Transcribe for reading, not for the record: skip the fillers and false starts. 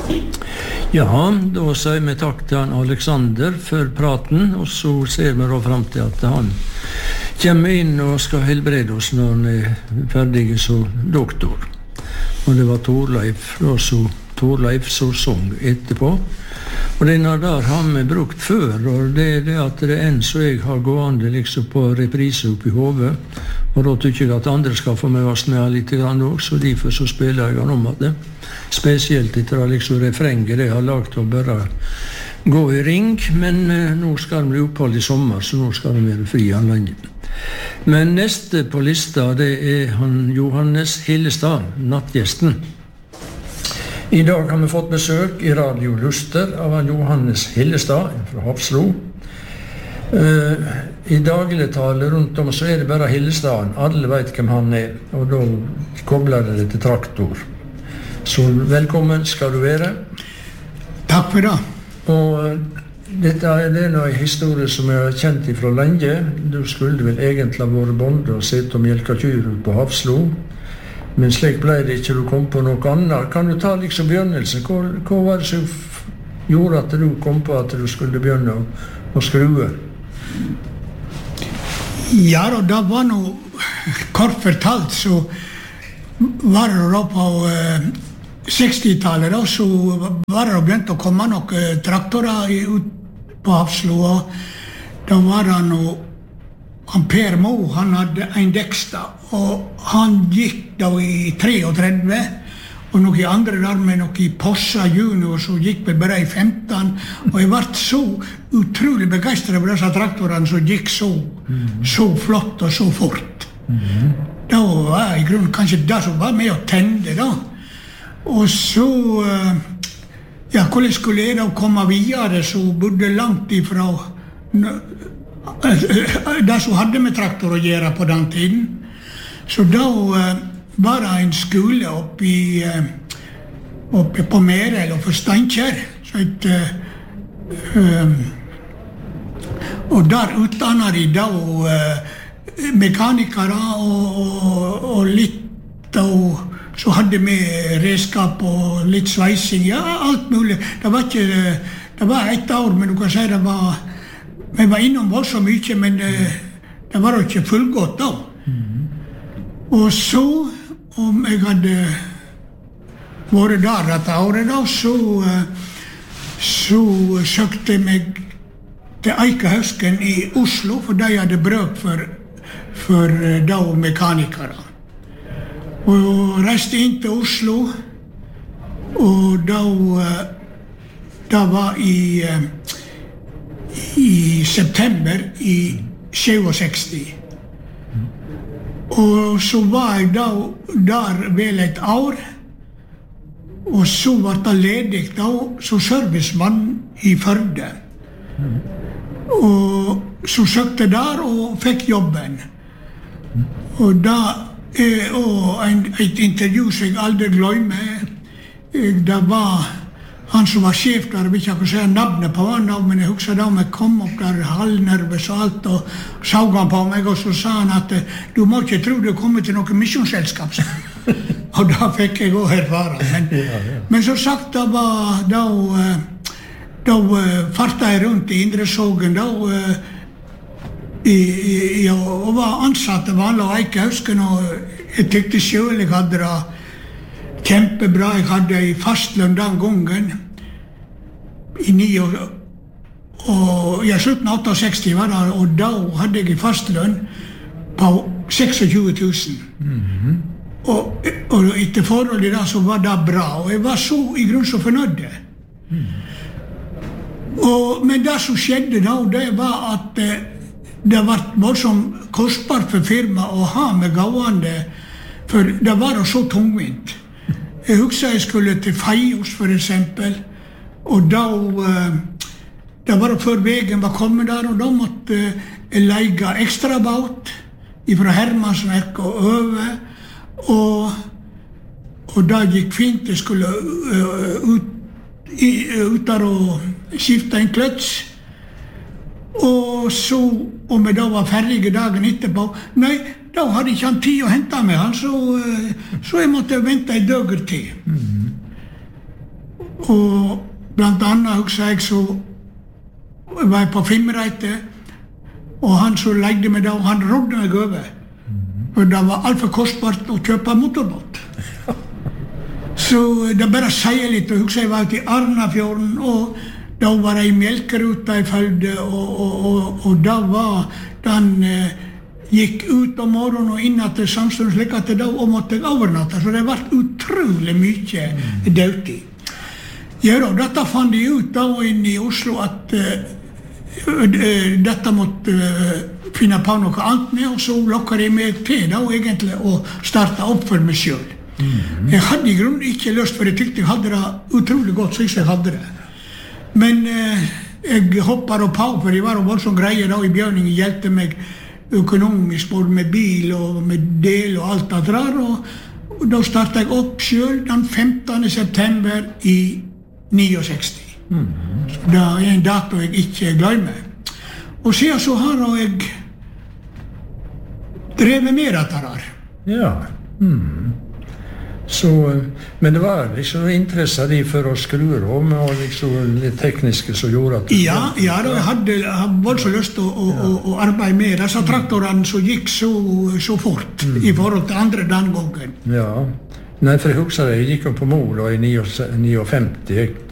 Ja, da sier vi takk til han Alexander for praten, og så ser vi da frem til at han kommer inn og skal helbrede oss når han ferdig som doktor. Og det var Torleif som sang etterpå. Og denne der har vi brukt før, og det det at det enn så jeg har gående liksom på reprise opp i hodet, og da tykker jeg at andre skal få med oss med litt grann også, så derfor så spiller jeg han om at det. Spesielt etter liksom refrenget det har lagt å bare gå i ring, men nå skal det bli opphold i sommer, så nå skal det være fri anledning. Men neste på lista, det han Johannes Hillestad, nattgjesten. I dag har vi fått besøk i Radio Luster av han Johannes Hillestad fra Hafslo. I dagligtale rundt om så det bare Hillestaden. Alle vet hvem han og da kobler det til traktor. Så velkommen skal du være. Takk for det. Og dette det en historie som jeg har kjent fra lenge. Du skulle vel egentlig ha vært bonde og sett og melka kyr på Hafslo. Men slik ble det ikke, du kom på noe annet. Kan du ta liksom begynnelsen? Hva var det som gjorde at du kom på at du skulle begynne å skrue? Ja, og det var noe kort fortalt, så var det da på 60-tallet, da, så var det begynt å komme noen traktorer ut på Hafslo, og da var det noe Per Mo, han hadde en Dexter, og han gikk da i 33, og noen andre der med noen Possa Junior, så gikk vi bare i 15, og jeg ble så utrolig begeistret over disse traktorene som gikk så flott og så fort. Da var i grunnen kanskje det som var med å tende da. Og så, ja, hvordan skulle jeg da komme videre, så bodde langt ifra det som hadde med traktor å gjøre på den tiden. Så da var det en skole oppe på Merel og for Steinkjer. Og der utdannet de da mekanikere og litt, og så hadde vi redskap og litt sveising, ja, alt mulig. Det var et år, men du kan si vi var innom oss så mye, men det var jo ikke fullgått da. Og så, om jeg hadde vært der dette året da, så søkte jeg meg til Eikehausken i Oslo, for de hadde brøk for da mekanikere. Og reiste inn til Oslo, og da var i september i 67. Og så var jeg da der vel et år, og så var det ledig da som servicemann i Førde. Og så søkte jeg der og fikk jobben. Og da et intervju som jeg aldri glemmer, det var han som var sjef der, jeg vil ikke si navnet på han, men jeg husker da om jeg kom opp der halvnervøs og alt, og så han på meg, og så sa han at du må ikke tro du kommer til noe misjonsselskap. Og da fikk jeg også erfare. Men så sagt, da fartet jeg rundt i Indresågen, og var ansatt vanlig av Eikehausken, og jeg tykte selv jeg hadde det kjempebra. Jeg hadde i fastlønn den gangen i 9 år, og jeg slutten av 68 var det, og da hadde jeg i fastlønn på 26 000. Og etter forholdet da så var det bra, og jeg var så i grunn så fornøyd. Men det som skjedde da, det var at det var voldsomt kostbart for firma å ha med gående, for det var så tungvint. Jeg husker jeg skulle til Feios for eksempel, og da var det før veien var kommet der, og da måtte jeg leie ekstra båt fra Hermansverk og øve, og da gikk fint. Jeg skulle ut der og skifte en kløts, og så, om jeg da var ferdig dagen etterpå, nei, da hadde ikke han tid å hente meg, så jeg måtte vente en døger til. Og blant annet husker jeg så var jeg på Fimreite, og han som leide meg da, han rådde meg over. For det var alt for kostbart å kjøpe motorbåt. Så det bare sier litt, og husker jeg var ute i Arnafjorden, og da var jeg i Melkeruta i Følde, og da var den gikk ut om morgenen og inn til samfunnet, slik at da måtte jeg overnatte, så det var utrolig mye dødtid. Ja da, dette fant de ut da inn i Oslo at dette måtte finne på noe annet med, og så lokket de meg til da egentlig å starte opp for meg selv. Jeg hadde i grunnen ikke lyst, for jeg tykte jeg hadde det utrolig godt, så jeg hadde det. Men jeg hoppet opp på, for jeg var voldsomt greie da i Bjørningen, hjelpte meg økonomisk, både med bil og med del og alt det der, og da startet jeg opp selv den 15. september i 69. Det en dato jeg ikke glemmer. Og siden så har jeg drevet med dette der. Ja. Så, men det var liksom interesse de for å skru om, og liksom litt tekniske som gjorde at... Ja, jeg hadde voldsomt lyst til å arbeide med disse traktorene som gikk så fort i forhold til andre den gangen. Ja, nei, for jeg husker det, jeg gikk på Molo i 59,